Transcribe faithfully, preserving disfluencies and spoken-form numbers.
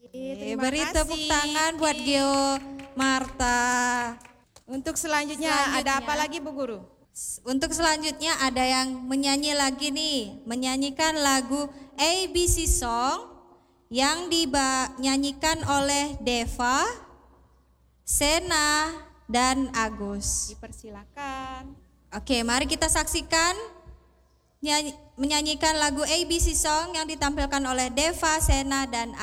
Oke, terima beri kasih. tepuk tangan buat Geo Marta. Untuk selanjutnya, Selanjutnya. ada apa lagi Bu Guru? Untuk selanjutnya ada yang menyanyi lagi nih, menyanyikan lagu A B C Song yang dinyanyikan oleh Deva, Sena, dan Agus. Dipersilakan. Oke, mari kita saksikan nyanyi- menyanyikan lagu A B C Song yang ditampilkan oleh Deva, Sena, dan